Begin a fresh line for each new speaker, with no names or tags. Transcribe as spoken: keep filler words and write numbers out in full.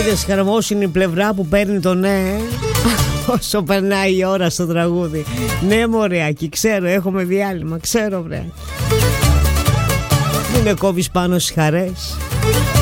Είδες χαρμόσυνη πλευρά που παίρνει το ναι όσο περνάει η ώρα στο τραγούδι. Ναι μωρέ Άκη, ξέρω, έχουμε διάλειμμα, ξέρω βρε. Μην με κόβεις πάνω στις χαρές.